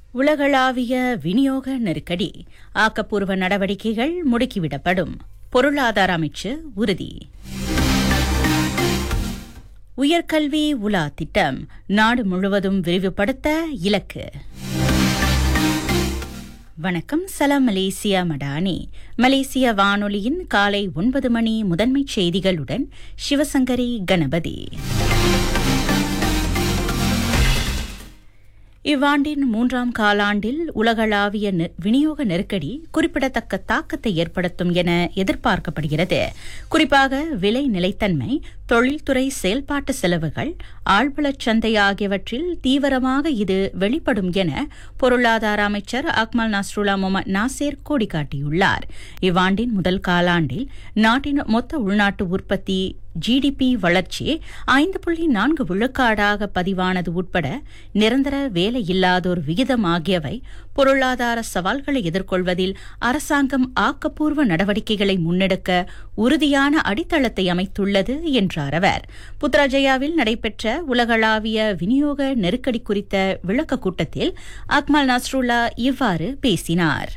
உலகளாவிய விநியோக நெருக்கடி, ஆக்கப்பூர்வ நடவடிக்கைகள் முடுக்கிவிடப்படும். பொருளாதார அமைச்சு உறுதி. உயர்கல்வி உலா திட்டம் நாடு முழுவதும் விரிவுபடுத்த இலக்கு. வணக்கம். சலாம் மலேசியா மடானி. மலேசிய வானொலியின் காலை 9 மணி முதன்மைச் செய்திகளுடன் சிவசங்கரி கணபதி. இவ்வாண்டின் 3ஆம் காலாண்டில் உலகளாவிய விநியோக நெருக்கடி குறிப்பிடத்தக்க தாக்கத்தை ஏற்படுத்தும் என எதிர்பார்க்கப்படுகிறது. குறிப்பாக விலை நிலைத்தன்மை, தொழில்துறை செயல்பாட்டு செலவுகள், ஆழ்வளச் சந்தை ஆகியவற்றில் தீவிரமாக இது வெளிப்படும் என பொருளாதார அமைச்சர் அக்மல் நஸ்ருல்லா முகமது நாசேர் கோடிக்காட்டியுள்ளார். இவ்வாண்டின் முதல் காலாண்டில் நாட்டின் மொத்த உள்நாட்டு உற்பத்தி ஜிடிபி வளர்ச்சி 5.4 விழுக்காடாக பதிவானது உட்பட நிரந்தர வேலையில்லாதோர் விகிதம் ஆகியவை பொருளாதார சவால்களை எதிர்கொள்வதில் அரசாங்கம் ஆக்கப்பூர்வ நடவடிக்கைகளை முன்னெடுக்க உறுதியான அடித்தளத்தை அமைத்துள்ளது என்றார் அவர். புத்ராஜயாவில் நடைபெற்ற உலகளாவிய விநியோக நெருக்கடி குறித்த விளக்க கூட்டத்தில் அக்மல் நஸ்ருல்லா இவ்வாறு பேசினார்.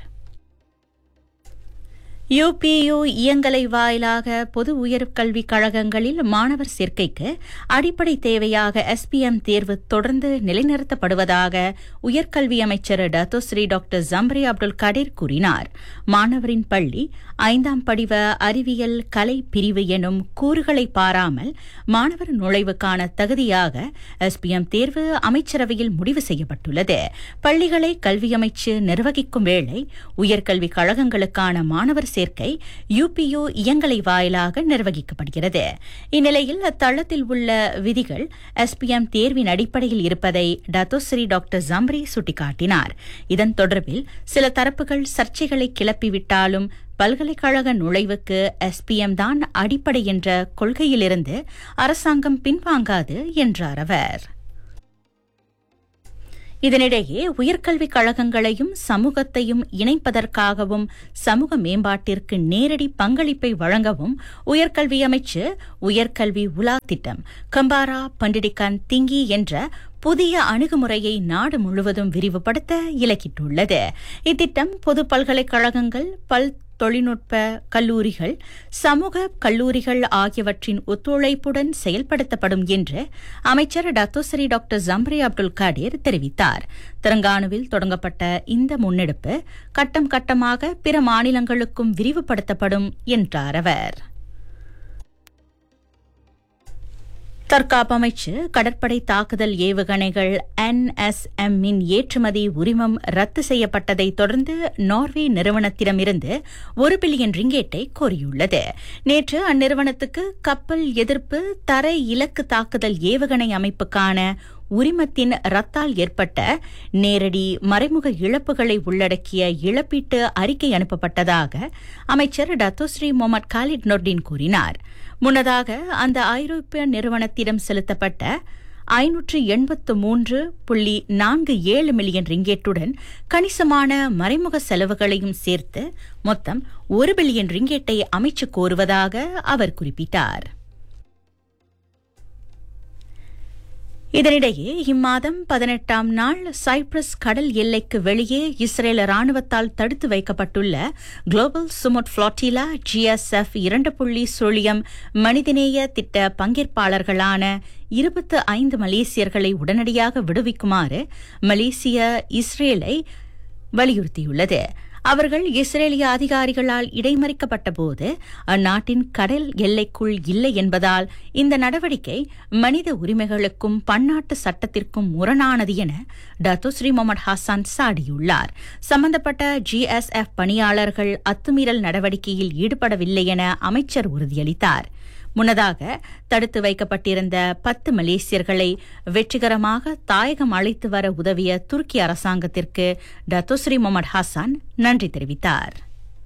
யுபியு இயங்கலை வாயிலாக பொது உயர்கல்விக் கழகங்களில் மாணவர் சேர்க்கைக்கு அடிப்படை தேவையாக SPM தேர்வு தொடர்ந்து நிலைநிறுத்தப்படுவதாக உயர்கல்வி அமைச்சர் டத்தோஸ்ரீ டாக்டர் ஜம்பரி அப்துல் கடீர் கூறினார். மாணவரின் பள்ளி 5ஆம் படிவ அறிவியல் கலை பிரிவு எனும் கூறுகளை பாராமல் மாணவர் நுழைவுக்கான தகுதியாக SPM தேர்வு அமைச்சரவையில் முடிவு செய்யப்பட்டுள்ளது. பள்ளிகளை கல்வி அமைச்சு நிர்வகிக்கும் வேளை உயர்கல்விக் கழகங்களுக்கான மாணவர் சேர்க்கை யுபியு இயங்கலை வாயிலாக நிர்வகிக்கப்படுகிறது. இந்நிலையில் அத்தளத்தில் உள்ள விதிகள் SPM தேர்வின் அடிப்படையில் இருப்பதை டத்தோஸ்ரீ டாக்டர் ஜம்பரி சுட்டிக்காட்டினார். இதன் தொடர்பில் சில தரப்புகள் சர்ச்சைகளை கிளப்பிவிட்டாலும் பல்கலைக்கழக நுழைவுக்கு SPM தான் அடிப்படை என்ற கொள்கையிலிருந்து அரசாங்கம் பின்வாங்காது என்றார் அவர். இதனிடையே உயர்கல்விக் கழகங்களையும் சமூகத்தையும் இணைப்பதற்காகவும் சமூக மேம்பாட்டிற்கு நேரடி பங்களிப்பை வழங்கவும் உயர்கல்வி அமைச்சு உயர்கல்வி உலா திட்டம் கம்பாரா பண்டிடிகான் திங்கி என்ற புதிய அணுகுமுறையை நாடு முழுவதும் விரிவுபடுத்த இலக்கிட்டுள்ளது. இத்திட்டம் பொது பல்கலைக்கழகங்கள், தொழில்நுட்ப கல்லூரிகள், சமூக கல்லூரிகள் ஆகியவற்றின் ஒத்துழைப்புடன் செயல்படுத்தப்படும் என்று அமைச்சர் டத்தோஸ்ரீ டாக்டர் ஜம்பரி அப்துல் கடீர் தெரிவித்தார். தெலங்கானாவில் தொடங்கப்பட்ட இந்த முன்னெடுப்பு கட்டம் கட்டமாக பிற மாநிலங்களுக்கும் விரிவுபடுத்தப்படும் என்றார் அவர். தற்காப்பு அமைச்சு கடற்படை தாக்குதல் ஏவுகணைகள் NSM இன் ஏற்றுமதி உரிமம் ரத்து செய்யப்பட்டதை தொடர்ந்து நார்வே நிறுவனத்திடமிருந்து 1 பில்லியன் ரிங்கேட்டை கோரியுள்ளது. நேற்று அந்நிறுவனத்துக்கு கப்பல் எதிர்ப்பு தரை இலக்கு தாக்குதல் ஏவுகணை அமைப்புக்கான உரிமத்தின் ரத்தால் ஏற்பட்ட நேரடி மறைமுக இழப்புகளை உள்ளடக்கிய இழப்பீட்டு அறிக்கை அனுப்பப்பட்டதாக அமைச்சர் டத்தோஸ்ரீ முகமது காலிட் நொர்டின் கூறினார். முன்னதாக அந்த ஐரோப்பிய நிறுவனத்திடம் செலுத்தப்பட்ட 583.47 மில்லியன் ரிங்கேட்டுடன் கணிசமான மறைமுக செலவுகளையும் சேர்த்து மொத்தம் 1 பில்லியன் ரிங்கேட்டை அமைச்சு கோருவதாக அவர் குறிப்பிட்டார். இதனிடையே இம்மாதம் 18ஆம் நாள் சைப்ரஸ் கடல் எல்லைக்கு வெளியே இஸ்ரேல் ராணுவத்தால் தடுத்து வைக்கப்பட்டுள்ள குளோபல் சுமுட் ஃபிளாட்டிலா GSF 2.0 மனிதநேய திட்ட பங்கேற்பாளர்களான 25 மலேசியர்களை உடனடியாக விடுவிக்குமாறு மலேசியா இஸ்ரேலை வலியுறுத்தியுள்ளது. அவர்கள் இஸ்ரேலிய அதிகாரிகளால் இடைமறிக்கப்பட்டபோது அந்நாட்டின் கடல் எல்லைக்குள் இல்லை என்பதால் இந்த நடவடிக்கை மனித உரிமைகளுக்கும் பன்னாட்டு சட்டத்திற்கும் முரணானது என டத்தோஸ்ரீ முகமது ஹாசான் சாடியுள்ளார். சம்பந்தப்பட்ட GSF பணியாளர்கள் அத்துமீறல் நடவடிக்கையில் ஈடுபடவில்லை என அமைச்சர் உறுதியளித்தார். முன்னதாக தடுத்து வைக்கப்பட்டிருந்த 10 மலேசியர்களை வெற்றிகரமாக தாயகம் அழைத்து வர உதவிய துருக்கி அரசாங்கத்திற்கு டத்தோஸ்ரீ முகமது ஹாசான் நன்றி தெரிவித்தார்.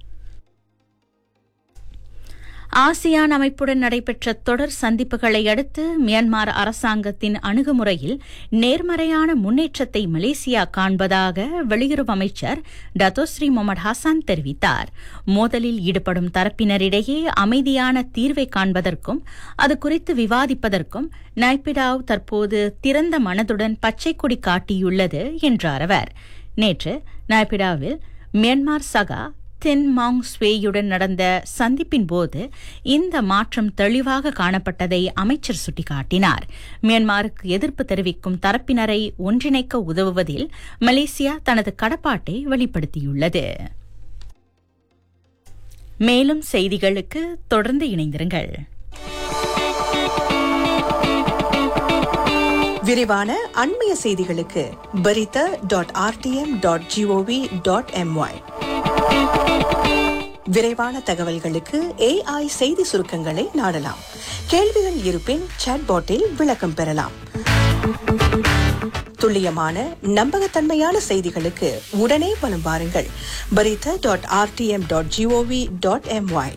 ஆசியான் அமைப்புடன் நடைபெற்ற தொடர் சந்திப்புகளை அடுத்து மியான்மர் அரசாங்கத்தின் அணுகுமுறையில் நேர்மறையான முன்னேற்றத்தை மலேசியா காண்பதாக வெளியுறவு அமைச்சர் டத்தோஸ்ரீ முகமது ஹாசான் தெரிவித்தார். மோதலில் ஈடுபடும் தரப்பினரிடையே அமைதியான தீர்வை காண்பதற்கும் அது குறித்து விவாதிப்பதற்கும் நைபிடாவ் தற்போது திறந்த மனதுடன் பச்சை கொடி காட்டியுள்ளது என்றார் அவர். நேற்று நாய்பிடாவில் மியான்மர் சகா தென் மாங் ஸ்வேயுடன் நடந்த சந்திப்பின் போது இந்த மாற்றம் தெளிவாக காணப்பட்டதை அமைச்சர் சுட்டிக்காட்டினார். மியான்மருக்கு எதிர்ப்பு தெரிவிக்கும் தரப்பினரை ஒன்றிணைக்க உதவுவதில் மலேசியா தனது கடப்பாட்டை வெளிப்படுத்தியுள்ளது. மேலும் செய்திகளுக்கு தொடர்ந்து இணைந்திருங்கள். விரிவான அண்மைய செய்திகளுக்கு berita.rtm.gov.my. விரைவான தகவல்களுக்கு AI செய்தி சுருக்கங்களை நாடலாம். கேள்விகள் இருப்பின் சாட்பாட்டில் விளக்கம் பெறலாம். துல்லியமான நம்பகத்தன்மையான செய்திகளுக்கு உடனே வலம் வாருங்கள். berita.rtm.gov.my.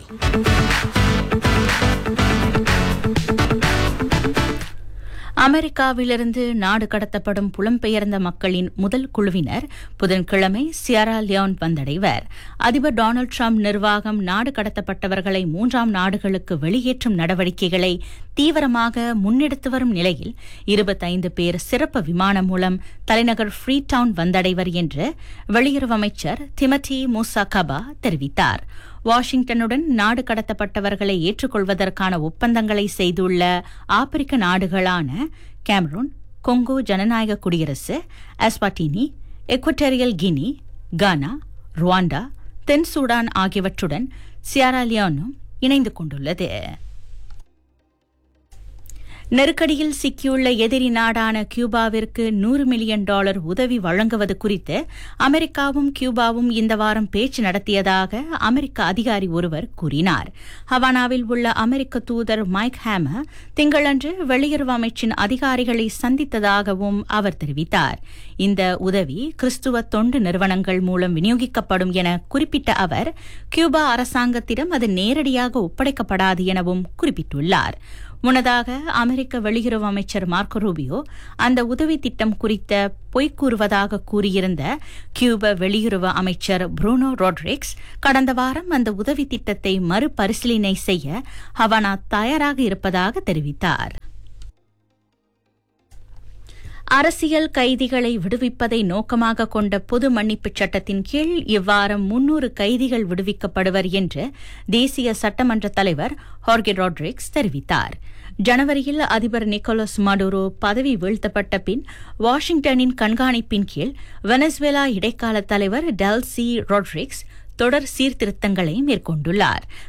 அமெரிக்காவிலிருந்து நாடு கடத்தப்படும் புலம்பெயர்ந்த மக்களின் முதல் குழுவினர் புதன்கிழமை சியரா லியோன் வந்தடைவர். அதிபர் டொனால்டு டிரம்ப் நிர்வாகம் நாடு கடத்தப்பட்டவர்களை 3ஆம் நாடுகளுக்கு வெளியேற்றும் நடவடிக்கைகளை தீவிரமாக முன்னெடுத்து வரும் நிலையில் 25 பேர் சிறப்பு விமானம் மூலம் தலைநகர் ஃப்ரீடவுன் வந்தடைவர் என்று வெளியுறவு அமைச்சர் திமோத்தி மூசாகபா தெரிவித்தார். வாஷிங்டனுடன் நாடு கடத்தப்பட்டவர்களை ஏற்றுக்கொள்வதற்கான ஒப்பந்தங்களை செய்துள்ள ஆப்பிரிக்க நாடுகளான கேமரூன், கொங்கோ ஜனநாயக குடியரசு, எஸ்வாட்டினி, எக்வட்டோரியல் கினி, கானா, ருவாண்டா, தென் சூடான் ஆகியவற்றுடன் சியரா லியோனும் இணைந்து கொண்டுள்ளது. நெருக்கடியில் சிக்கியுள்ள எதிரி நாடான கியூபாவிற்கு $100 மில்லியன் உதவி வழங்குவது குறித்து அமெரிக்காவும் கியூபாவும் இந்த வாரம் பேச்சு நடத்தியதாக அமெரிக்க அதிகாரி ஒருவர் கூறினார். ஹவானாவில் உள்ள அமெரிக்க தூதர் மைக் ஹேமர் திங்களன்று வெளியுறவு அமைச்சின் அதிகாரிகளை சந்தித்ததாகவும் அவர் தெரிவித்தார். இந்த உதவி கிறிஸ்துவ தொண்டு நிறுவனங்கள் மூலம் விநியோகிக்கப்படும் என குறிப்பிட்ட அவர் கியூபா அரசாங்கத்திடம் அது நேரடியாக ஒப்படைக்கப்படாது எனவும் குறிப்பிட்டுள்ளார். முன்னதாக அமெரிக்க வெளியுறவு அமைச்சர் மார்க்கோ ரூபியோ அந்த உதவி திட்டம் குறித்த பொய் கூறுவதாக கூறியிருந்த கியூபா வெளியுறவு அமைச்சர் புரூனோ ரோட்ரிக்ஸ் கடந்த வாரம் அந்த உதவி திட்டத்தை மறுபரிசீலனை செய்ய ஹவானா தயாராக இருப்பதாக தெரிவித்தார். அரசியல் கைதிகளை விடுவிப்பதை நோக்கமாக கொண்ட பொது மன்னிப்பு சட்டத்தின் கீழ் இவ்வாரம் 300 கைதிகள் விடுவிக்கப்படுவர் என்று தேசிய சட்டமன்ற தலைவர் ஹார்கே ரோட்ரிக்ஸ் தெரிவித்தார். ஜனவரியில் அதிபர் நிக்கோலஸ் மடுரோ பதவி வீழ்த்தப்பட்ட பின் வாஷிங்டனின் கண்காணிப்பின் கீழ் வெனசுவேலா இடைக்கால தலைவர் டெல்சி ரோட்ரிக்ஸ் தொடர் சீர்திருத்தங்களை மேற்கொண்டுள்ளார்.